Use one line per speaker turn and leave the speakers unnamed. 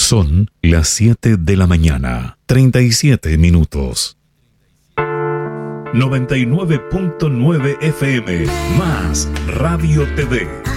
Son las 7 de la mañana, 37 minutos. 99.9 FM, más Radio TV.